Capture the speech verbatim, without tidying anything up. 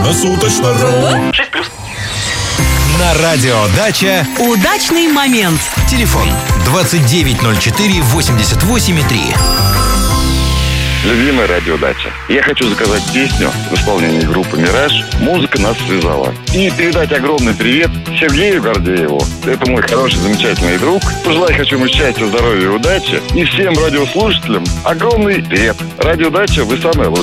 Круглосуточно.ру. шесть плюс. На радио «Дача» Удачный момент. телефон двадцать девять ноль четыре восемьдесят восемь три. Любимая радиодача. Я хочу заказать песню в исполнении группы «Мираж». Музыка нас связала. И передать огромный привет Сергею Гордееву. Это мой хороший, замечательный друг. Пожелать хочу ему счастья, здоровья и удачи. И всем радиослушателям огромный привет. Радиодача, вы самые лучшие.